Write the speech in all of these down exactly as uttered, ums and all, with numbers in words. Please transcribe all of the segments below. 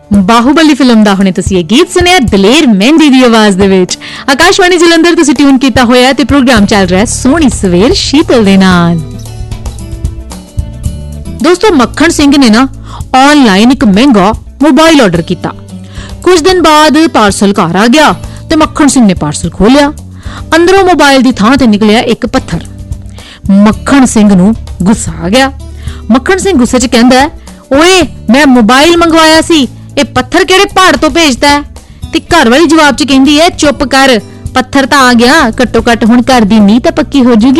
Baahubali film ਦਾ ਹੁਣੇ ਤੁਸੀਂ ਇਹ ਗੀਤ ਸੁਣਿਆ ਦਲੇਰ ਮਹਿੰਦੀ ਦੀ ਆਵਾਜ਼ ਦੇ ਵਿੱਚ। ਆਕਾਸ਼ਵਾਣੀ ਜਲੰਧਰ ਤੁਸੀਂ ਟਿਊਨ ਕੀਤਾ ਹੋਇਆ ਤੇ ਪ੍ਰੋਗਰਾਮ ਚੱਲ ਰਿਹਾ ਸੋਹਣੀ ਸਵੇਰ ਸ਼ੀਤਲ ਦੇ ਨਾਲ। ਦੋਸਤੋ ਮੱਖਣ ਸਿੰਘ ਨੇ ਨਾ ਆਨਲਾਈਨ ਇੱਕ ਮਹਿੰਗਾ ਮੋਬਾਈਲ ਆਰਡਰ ਕੀਤਾ। ਕੁਝ ਦਿਨ ਬਾਅਦ ਪਾਰਸਲ ਘਰ ਆ ਗਿਆ ਤੇ ਮੱਖਣ ਸਿੰਘ ਨੇ ਪਾਰਸਲ ਖੋਲਿਆ। ਅੰਦਰੋਂ ਮੋਬਾਈਲ ਦੀ ਥਾਂ ਤੇ ਨਿਕਲਿਆ ਇੱਕ ਪੱਥਰ। ਮੱਖਣ ਸਿੰਘ ਨੂੰ ਗੁੱਸਾ ਆ ਗਿਆ। ਮੱਖਣ ਸਿੰਘ ਗੁੱਸੇ 'ਚ ਕਹਿੰਦਾ, ਓਏ ਮੈਂ ਮੋਬਾਈਲ ਮੰਗਵਾਇਆ ਸੀ, ਇਹ ਪੱਥਰ ਕਿਹੜੇ ਪਹਾੜ ਤੋਂ ਭੇਜਦਾ ਹੈ? ਤੇ ਘਰ ਵਾਲੀ ਜਵਾਬ 'ਚ ਕਹਿੰਦੀ ਹੈ, ਚੁੱਪ ਕਰ, ਪੱਥਰ ਤਾਂ ਆ ਗਿਆ, ਘੱਟੋ ਘੱਟ ਹੁਣ ਘਰ ਦੀ ਨੀਂਹ ਤਾਂ ਪੱਕੀ ਹੋ ਜੂਗੀ।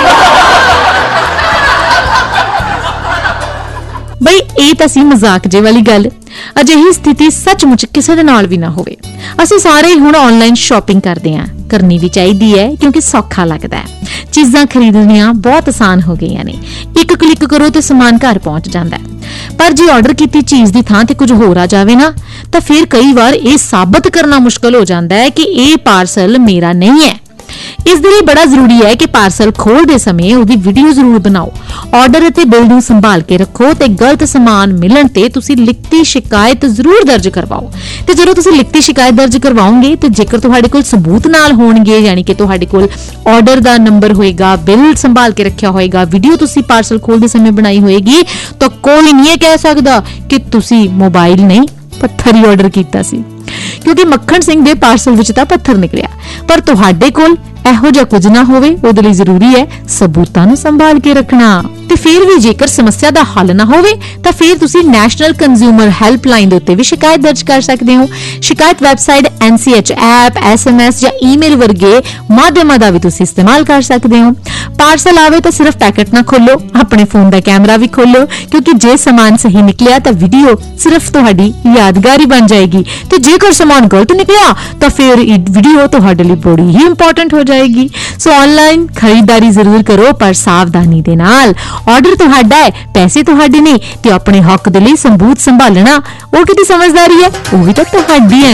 ਬਈ ਇਹ ਤਾਂ ਸੀ ਮਜ਼ਾਕ ਜੇ ਵਾਲੀ ਗੱਲ। ਅਜਿਹੀ ਸਥਿਤੀ ਸੱਚਮੁੱਚ ਕਿਸੇ ਦੇ ਨਾਲ ਵੀ ਨਾ ਹੋਵੇ। ਅਸੀਂ ਸਾਰੇ ਹੀ ਹੁਣ ਆਨਲਾਈਨ ਸ਼ਾਪਿੰਗ ਕਰਦੇ ਹਾਂ, ਕਰਨੀ ਵੀ ਚਾਹੀਦੀ ਹੈ ਕਿਉਂਕਿ ਸੌਖਾ ਲੱਗਦਾ ਹੈ। ਚੀਜ਼ਾਂ ਖਰੀਦਣੀਆਂ ਬਹੁਤ ਆਸਾਨ ਹੋ ਗਈਆਂ ਨੇ। ਇੱਕ ਕਲਿੱਕ ਕਰੋ ਤੇ ਸਮਾਨ ਘਰ ਪਹੁੰਚ ਜਾਂਦਾ ਹੈ। ਪਰ ਜੇ ਆਰਡਰ ਕੀਤੀ ਚੀਜ਼ ਦੀ ਥਾਂ ਤੇ ਕੁਝ ਹੋਰ ਆ ਜਾਵੇ ਨਾ, ਤਾਂ ਫਿਰ ਕਈ ਵਾਰ ਇਹ ਸਾਬਤ ਕਰਨਾ ਮੁਸ਼ਕਲ ਹੋ ਜਾਂਦਾ ਹੈ ਕਿ ਇਹ ਪਾਰਸਲ ਮੇਰਾ ਨਹੀਂ ਹੈ। ਇਸ ਦੇ ਲਈ ਬੜਾ ਜ਼ਰੂਰੀ ਹੈ ਕਿ ਪਾਰਸਲ ਖੋਲਦੇ ਸਮੇਂ ਉਹਦੀ ਵੀਡੀਓ ਜ਼ਰੂਰ ਬਣਾਓ। ਆਰਡਰ ਅਤੇ ਬਿੱਲ ਨੂੰ ਸੰਭਾਲ ਕੇ ਰੱਖੋ ਤੇ ਗਲਤ ਸਮਾਨ ਮਿਲਣ ਤੇ ਤੁਸੀਂ ਲਿਖਤੀ ਸ਼ਿਕਾਇਤ ਜ਼ਰੂਰ ਦਰਜ ਕਰਵਾਓ। ਤੇ ਜਦੋਂ ਤੁਸੀਂ ਲਿਖਤੀ ਸ਼ਿਕਾਇਤ ਦਰਜ ਕਰਵਾਓਗੇ ਤੇ ਜੇਕਰ ਤੁਹਾਡੇ ਕੋਲ ਸਬੂਤ ਨਾਲ ਹੋਣਗੇ, ਯਾਨੀ ਕਿ ਤੁਹਾਡੇ ਕੋਲ ਆਰਡਰ ਦਾ ਨੰਬਰ ਹੋਏਗਾ, ਬਿੱਲ ਸੰਭਾਲ ਕੇ ਰੱਖਿਆ ਹੋਏਗਾ, ਵੀਡੀਓ ਤੁਸੀਂ ਪਾਰਸਲ ਖੋਲਦੇ ਸਮੇਂ ਬਣਾਈ ਹੋਏਗੀ, ਤਾਂ ਕੋਈ ਨਹੀਂ ਇਹ ਕਹਿ ਸਕਦਾ ਕਿ ਤੁਸੀਂ ਮੋਬਾਈਲ ਨਹੀਂ ਪੱਥਰ ਹੀ ਆਰਡਰ ਕੀਤਾ ਸੀ। ਕਿਉਂਕਿ ਮੱਖਣ ਸਿੰਘ ਦੇ ਪਾਰਸਲ ਵਿੱਚ ਤਾਂ ਪੱਥਰ ਨਿਕਲਿਆ, ਪਰ ਤੁਹਾਡੇ ਕੋਲ ਇਹੋ ਜਿਹਾ ਕੁਝ ਨਾ ਹੋਵੇ, ਉਹਦੇ ਲਈ ਜ਼ਰੂਰੀ ਹੈ ਸਬੂਤਾਂ ਨੂੰ ਸੰਭਾਲ ਕੇ ਰੱਖਣਾ। ਤੇ ਫਿਰ ਵੀ ਜੇਕਰ ਸਮੱਸਿਆ ਦਾ ਹੱਲ ਨਾ ਹੋਵੇ ਤਾਂ ਫਿਰ ਤੁਸੀਂ ਨੈਸ਼ਨਲ ਕੰਜ਼ਿਊਮਰ ਹੈਲਪਲਾਈਨ ਦੇ ਉੱਤੇ ਵੀ ਸ਼ਿਕਾਇਤ ਦਰਜ ਕਰ ਸਕਦੇ ਹੋ। ਸ਼ਿਕਾਇਤ ਵੈਬਸਾਈਟ, ਐਨ ਸੀ H app, S M S ਜਾਂ ਈਮੇਲ ਵਰਗੇ ਮਾਧਿਅਮਾਂ ਦਾ ਵੀ ਤੁਸੀਂ ਇਸਤੇਮਾਲ ਕਰ ਸਕਦੇ ਹੋ। ਪਾਰਸਲ ਆਵੇ ਤਾਂ ਸਿਰਫ ਪੈਕੇਟ ਨਾ ਖੋਲੋ, ਆਪਣੇ ਫੋਨ ਦਾ ਕੈਮਰਾ ਵੀ ਖੋਲੋ, ਕਿਉਂਕਿ ਜੇ ਸਮਾਨ ਸਹੀ ਨਿਕਲਿਆ ਤਾਂ ਵੀਡੀਓ ਸਿਰਫ ਤੁਹਾਡੀ ਯਾਦਗਾਰੀ ਬਣ ਜਾਏਗੀ, ਤੇ ਜੇਕਰ ਸਮਾਨ ਗਲਤ ਨਿਕਲਿਆ ਤਾਂ ਫਿਰ ਇਹ ਵੀਡੀਓ ਤੁਹਾਡੇ ਲਈ ਬੜੀ ਹੀ ਇੰਪੋਰਟੈਂਟ ਹੋ ਜਾਏਗੀ। ਸੋ ਆਨਲਾਈਨ ਖਰੀਦਦਾਰੀ ਜ਼ਰੂਰ ਕਰੋ, ਪਰ ਸਾਵਧਾਨੀ ਦੇ ਨਾਲ। ਆਰਡਰ ਤੁਹਾਡਾ ਹੈ, ਪੈਸੇ ਤੁਹਾਡੇ ਨੇ, ਤੇ ਆਪਣੇ ਹੱਕ ਦੇ ਲਈ ਸਬੂਤ ਸੰਭਾਲਣਾ ਉਹ ਕਿਹਦੀ ਸਮਝਦਾਰੀ ਹੈ, ਉਹ ਵੀ ਤਾਂ ਤੁਹਾਡੀ ਹੈ।